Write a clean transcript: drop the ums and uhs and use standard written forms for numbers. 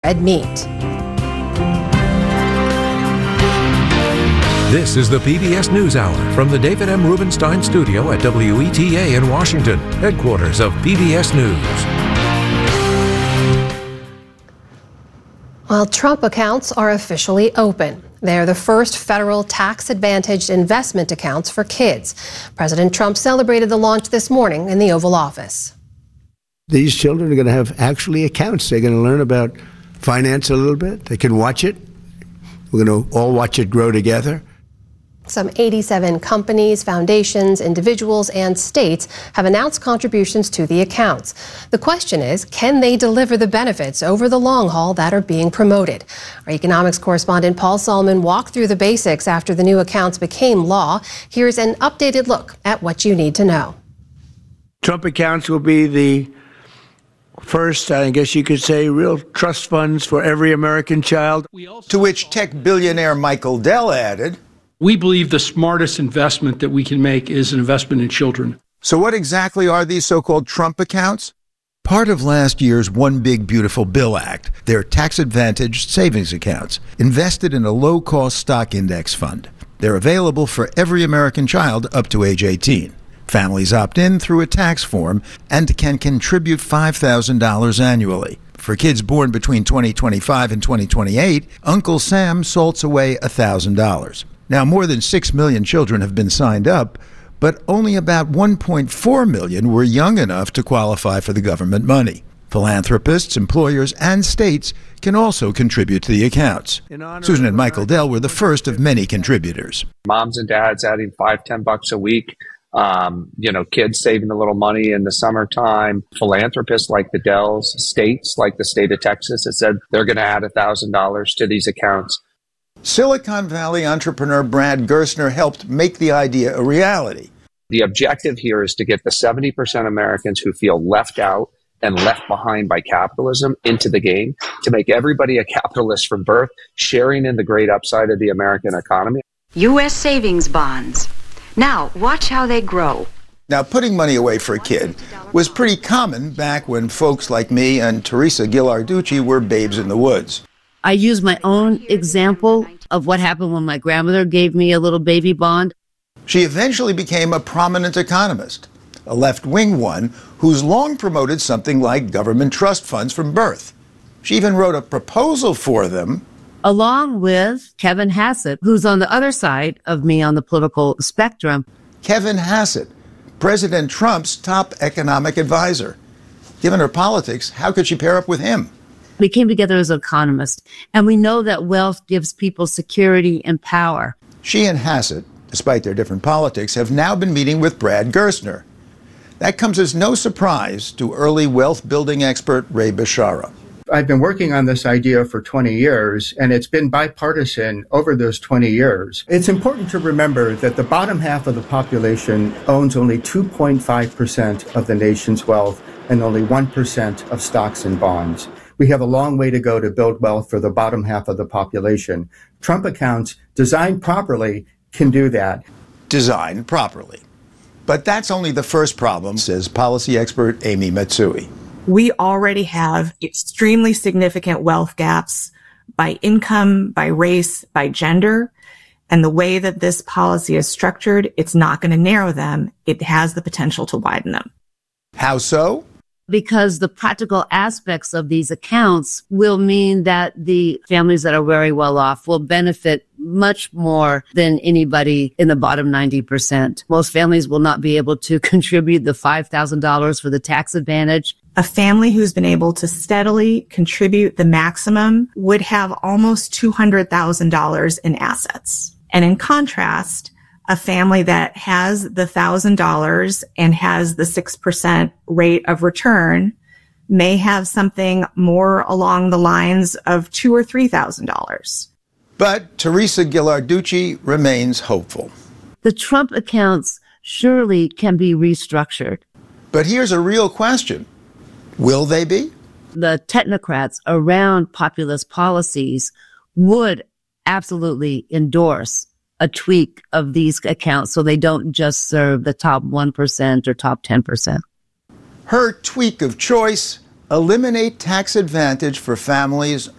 Red meat. This is the PBS NewsHour from the David M. Rubenstein studio at WETA in Washington, headquarters of PBS News. Well, Trump accounts are officially open. They're the first federal tax-advantaged investment accounts for kids. President Trump celebrated the launch this morning in the Oval Office. These children are going to have actually accounts. They're going to learn about finance a little bit. They can watch it. We're going to all watch it grow together. Some 87 companies, foundations, individuals, and states have announced contributions to the accounts. The question is, can they deliver the benefits over the long haul that are being promoted? Our economics correspondent Paul Solomon walked through the basics after the new accounts became law. Here's an updated look at what you need to know. Trump accounts will be the first, I guess you could say, real trust funds for every American child. To which tech billionaire Michael Dell added, "We believe the smartest investment that we can make is an investment in children." So what exactly are these so-called Trump accounts? Part of last year's One Big Beautiful Bill Act. They're tax-advantaged savings accounts invested in a low-cost stock index fund. They're available for every American child up to age 18. Families opt in through a tax form and can contribute $5,000 annually. For kids born between 2025 and 2028, Uncle Sam salts away $1,000. Now, more than 6 million children have been signed up, but only about 1.4 million were young enough to qualify for the government money. Philanthropists, employers, and states can also contribute to the accounts. Susan and Michael Dell were the first of many contributors. Moms and dads adding $5-10 a week. Kids saving a little money in the summertime. Philanthropists like the Dells, states like the state of Texas have said they're going to add $1,000 to these accounts. Silicon Valley entrepreneur Brad Gerstner helped make the idea a reality. The objective here is to get the 70% Americans who feel left out and left behind by capitalism into the game, to make everybody a capitalist from birth, sharing in the great upside of the American economy. U.S. savings bonds. Now, watch how they grow. Now, putting money away for a kid was pretty common back when folks like me and Teresa Ghilarducci were babes in the woods. I use my own example of what happened when my grandmother gave me a little baby bond. She eventually became a prominent economist, a left-wing one who's long promoted something like government trust funds from birth. She even wrote a proposal for them, along with Kevin Hassett, who's on the other side of me on the political spectrum. Kevin Hassett, President Trump's top economic advisor. Given her politics, how could she pair up with him? We came together as economists, and we know that wealth gives people security and power. She and Hassett, despite their different politics, have now been meeting with Brad Gerstner. That comes as no surprise to early wealth-building expert Ray Bashara. I've been working on this idea for 20 years, and it's been bipartisan over those 20 years. It's important to remember that the bottom half of the population owns only 2.5% of the nation's wealth and only 1% of stocks and bonds. We have a long way to go to build wealth for the bottom half of the population. Trump accounts, designed properly, can do that. Designed properly. But that's only the first problem, says policy expert Amy Matsui. We already have extremely significant wealth gaps by income, by race, by gender. And the way that this policy is structured, it's not going to narrow them. It has the potential to widen them. How so? Because the practical aspects of these accounts will mean that the families that are very well off will benefit much more than anybody in the bottom 90%. Most families will not be able to contribute the $5,000 for the tax advantage. A family who's been able to steadily contribute the maximum would have almost $200,000 in assets. And in contrast, a family that has the $1,000 and has the 6% rate of return may have something more along the lines of $2,000 or $3,000. But Teresa Ghilarducci remains hopeful. The Trump accounts surely can be restructured. But here's a real question. Will they be? The technocrats around populist policies would absolutely endorse a tweak of these accounts so they don't just serve the top 1% or top 10%. Her tweak of choice, eliminate tax advantage for families